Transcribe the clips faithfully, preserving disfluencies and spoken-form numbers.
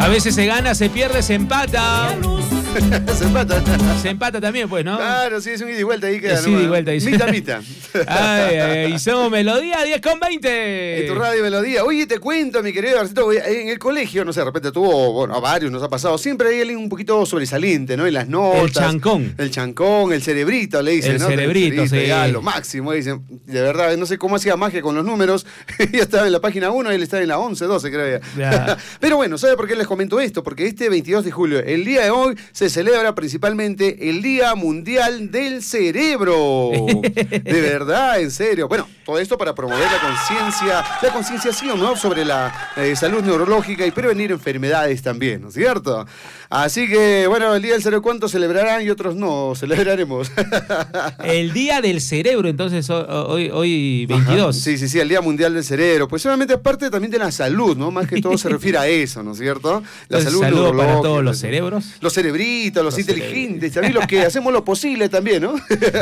A veces se gana, se pierde, se empata. Se empata. Se empata también, pues, ¿no? Claro, sí, es un ida y vuelta ahí. Queda, Es ida y vuelta. Ahí. Mitad, mitad. Ay, ay, y somos Melodía diez con veinte. En tu radio Melodía. Oye, te cuento, mi querido Garcito, en el colegio, no sé, de repente tuvo, bueno, a varios nos ha pasado, siempre hay alguien un poquito sobresaliente, ¿no? En las notas. El chancón. El chancón, el cerebrito, le dicen, el ¿no? Cerebrito, el cerebrito, sí. sí. Lo máximo, dicen. De verdad, no sé cómo hacía magia con los números. Ya estaba en la página uno y él estaba en la once, doce, creo ya. Pero bueno, ¿sabe por qué les comento esto? Porque este veintidós de julio, el día de hoy, se celebra principalmente el Día Mundial del Cerebro. De verdad, en serio. Bueno, todo esto para promover la conciencia, la concienciación, ¿no? Sobre la eh, salud neurológica y prevenir enfermedades también, ¿no es cierto? Así que, bueno, el Día del Cerebro, ¿cuántos celebrarán y otros no celebraremos? El Día del Cerebro, entonces, hoy, hoy veintidós. Ajá. Sí, sí, sí, el Día Mundial del Cerebro. Pues solamente es parte también de la salud, ¿no? Más que todo se refiere a eso, ¿no es cierto? La entonces, salud saludo neurológica. para todos los cerebros. Los cerebritos, los, los inteligentes, también los que hacemos lo posible también, ¿no?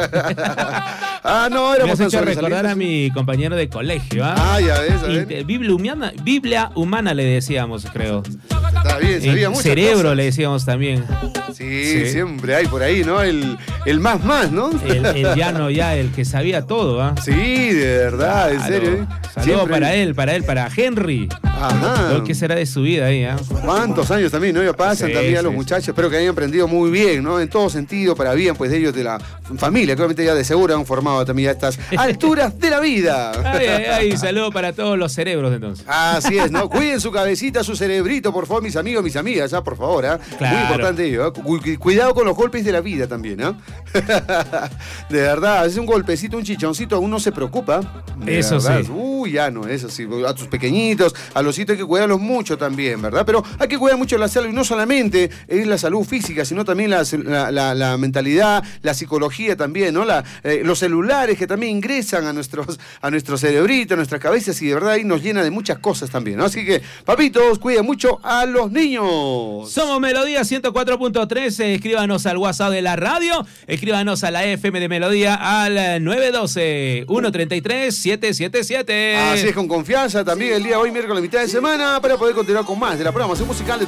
Ah, no, éramos Me has hecho recordar a mi compañero de colegio, ¿ah? Ah, ya ves, a ver. Inter Biblia humana, Biblia humana le decíamos, creo. Está bien, sabía mucho. Cerebro cosas. Le decíamos también. Sí, sí, siempre hay por ahí, ¿no? El, el más más, ¿no? El, el ya no ya, el que sabía todo, ¿ah? Sí, de verdad, en claro. serio. ¿eh? Saludos Siempre... para él, para él, para Henry. Ajá. ¿Qué será de su vida ahí, ah? ¿Cuántos años también, no? Ya pasan sí, también a los sí, muchachos. Espero que hayan aprendido muy bien, ¿no? En todo sentido, para bien, pues, de ellos, de la familia. Claramente ya de seguro han formado también a estas alturas de la vida. Ay, ay, ay. Saludos para todos los cerebros, entonces. Así es, ¿no? Cuiden su cabecita, su cerebrito, por favor, mis amigos, mis amigas, ¿ah? Por favor, ¿ah? Claro. Muy importante ello, ¿eh? Cuidado con los golpes de la vida también, ¿ah? ¿eh? De verdad, es un golpecito, un chichoncito, uno se preocupa. Eso verdad. sí. Uy, ya no, eso sí. A tus pequeñitos, a los hitos hay que cuidarlos mucho también, ¿verdad? Pero hay que cuidar mucho la salud, y no solamente es la salud física, sino también la, la, la, la mentalidad, la psicología también, ¿no? La, eh, los celulares que también ingresan a nuestros, a nuestro cerebrito, a nuestras cabezas, y de verdad ahí nos llena de muchas cosas también, ¿no? Así que, papitos, cuiden mucho a los niños. Somos Melodía ciento cuatro punto tres. Escríbanos al WhatsApp de la radio. Escríbanos a la F M de Melodía al nueve uno dos, uno tres tres, siete siete siete. Así es, con confianza también el día de hoy, miércoles, mitad de semana, para poder continuar con más de la programación musical de